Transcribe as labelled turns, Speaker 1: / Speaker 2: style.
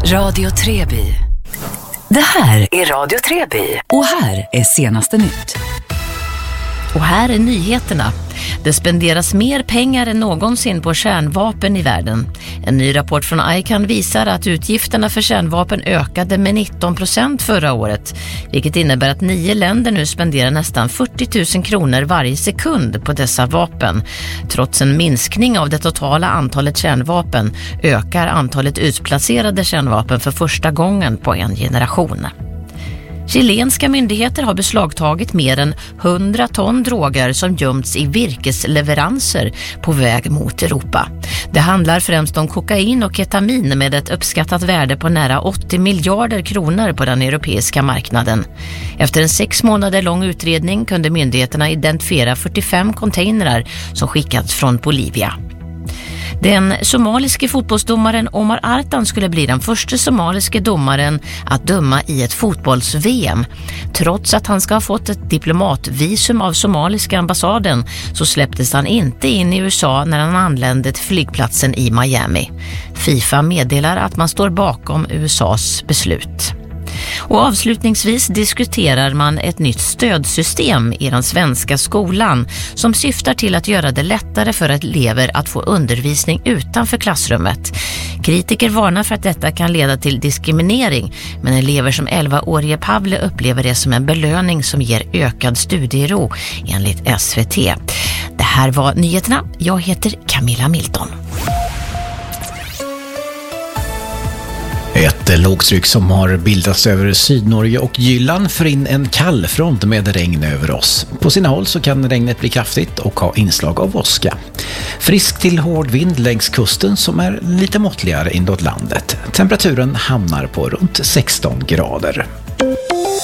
Speaker 1: Radio Treby. Det här är Radio Treby. Och här är senaste nytt.
Speaker 2: Och här är nyheterna. Det spenderas mer pengar än någonsin på kärnvapen i världen. En ny rapport från ICAN visar att utgifterna för kärnvapen ökade med 19% förra året. Vilket innebär att 9 länder nu spenderar nästan 40 000 kronor varje sekund på dessa vapen. Trots en minskning av det totala antalet kärnvapen ökar antalet utplacerade kärnvapen för första gången på en generation. Chilenska myndigheter har beslagtagit mer än 100 ton droger som gömts i virkesleveranser på väg mot Europa. Det handlar främst om kokain och ketamin med ett uppskattat värde på nära 80 miljarder kronor på den europeiska marknaden. Efter en 6 månader lång utredning kunde myndigheterna identifiera 45 containrar som skickats från Bolivia. Den somaliske fotbollsdomaren Omar Artan skulle bli den första somaliske domaren att döma i ett fotbolls-VM. Trots att han ska ha fått ett diplomatvisum av somaliska ambassaden så släpptes han inte in i USA när han anlände till flygplatsen i Miami. FIFA meddelar att man står bakom USAs beslut. Och avslutningsvis diskuterar man ett nytt stödsystem i den svenska skolan som syftar till att göra det lättare för elever att få undervisning utanför klassrummet. Kritiker varnar för att detta kan leda till diskriminering, men elever som 11-årige Pavle upplever det som en belöning som ger ökad studiero enligt SVT. Det här var nyheterna. Jag heter Camilla Milton.
Speaker 3: Ett lågtryck som har bildats över Sydnorge och Jylland för in en kall front med regn över oss. På sina håll så kan regnet bli kraftigt och ha inslag av åska. Frisk till hård vind längs kusten som är lite måttligare inåt landet. Temperaturen hamnar på runt 16 grader.